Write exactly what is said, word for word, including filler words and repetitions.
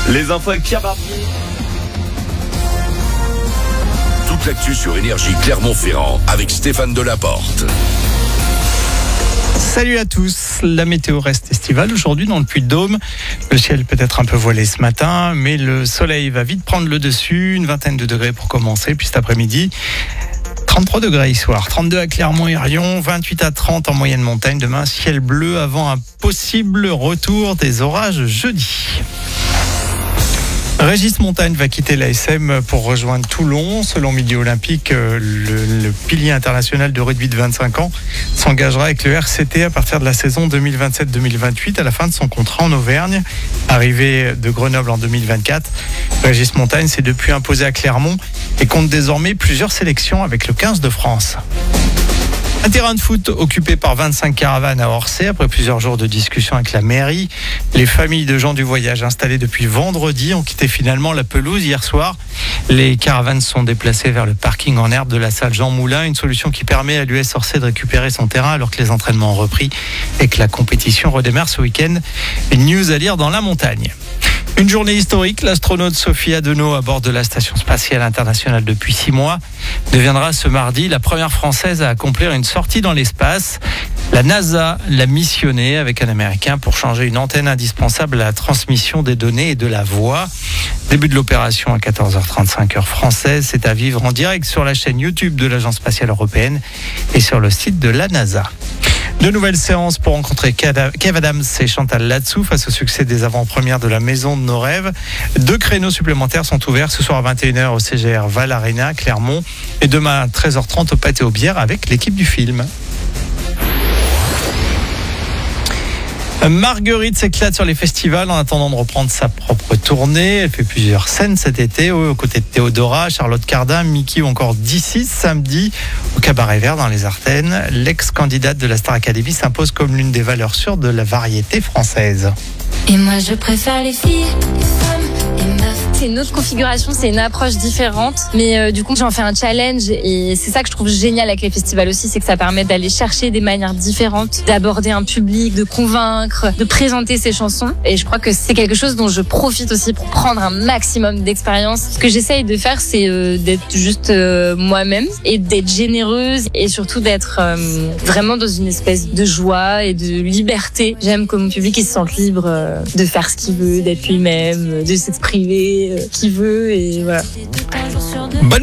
Les infos avec Pierre Barbier. Toute l'actu sur Énergie Clermont-Ferrand avec Stéphane Delaporte. Salut à tous, la météo reste estivale aujourd'hui dans le Puy-de-Dôme. Le ciel peut être un peu voilé ce matin, mais le soleil va vite prendre le dessus, une vingtaine de degrés pour commencer, puis cet après-midi, trente-trois degrés ce soir, trente-deux à Clermont et Rion, vingt-huit à trente en moyenne montagne. Demain, ciel bleu avant un possible retour des orages jeudi. Régis Montagne va quitter l'A S M pour rejoindre Toulon. Selon Midi Olympique, le, le pilier international de rugby de vingt-cinq ans s'engagera avec le R C T à partir de la saison deux mille vingt-sept deux mille vingt-huit à la fin de son contrat en Auvergne. Arrivé de Grenoble en deux mille vingt-quatre, Régis Montagne s'est depuis imposé à Clermont et compte désormais plusieurs sélections avec le quinze de France. Un terrain de foot occupé par vingt-cinq caravanes à Orsay. Après plusieurs jours de discussion avec la mairie, les familles de gens du voyage installées depuis vendredi ont quitté finalement la pelouse hier soir. Les caravanes sont déplacées vers le parking en herbe de la salle Jean Moulin, une solution qui permet à l'U S Orsay de récupérer son terrain alors que les entraînements ont repris et que la compétition redémarre ce week-end. Une news à lire dans la montagne. Une journée historique, l'astronaute Sophie Adenau à bord de la Station Spatiale Internationale depuis six mois deviendra ce mardi la première Française à accomplir une sortie dans l'espace. La NASA l'a missionnée avec un Américain pour changer une antenne indispensable à la transmission des données et de la voix. Début de l'opération à quatorze heures trente-cinq heure française. C'est à vivre en direct sur la chaîne YouTube de l'Agence Spatiale Européenne et sur le site de la NASA. De nouvelles séances pour rencontrer Kev Adams et Chantal Latsou face au succès des avant-premières de la Maison de nos rêves. Deux créneaux supplémentaires sont ouverts ce soir à vingt et une heures au C G R Val Arena, Clermont, et demain à treize heures trente au Pâté aux Bières avec l'équipe du film. Marguerite s'éclate sur les festivals en attendant de reprendre sa propre tournée. Elle fait plusieurs scènes cet été aux côtés de Théodora, Charlotte Cardin, Mickey ou encore D six. Samedi au Cabaret Vert dans les Ardennes, l'ex-candidate de la Star Academy s'impose comme l'une des valeurs sûres de la variété française. Et moi je préfère les filles, les femmes, les meufs. C'est une autre configuration, c'est une approche différente, mais euh, du coup j'en fais un challenge et c'est ça que je trouve génial avec les festivals aussi, c'est que ça permet d'aller chercher des manières différentes, d'aborder un public, de convaincre, de présenter ses chansons, et je crois que c'est quelque chose dont je profite aussi pour prendre un maximum d'expérience. Ce que j'essaye de faire, c'est euh, d'être juste euh, moi-même et d'être généreuse et surtout d'être euh, vraiment dans une espèce de joie et de liberté. J'aime que mon public il se sente libre euh, de faire ce qu'il veut, d'être lui-même, de s'exprimer euh, qu'il veut, et voilà. Bonne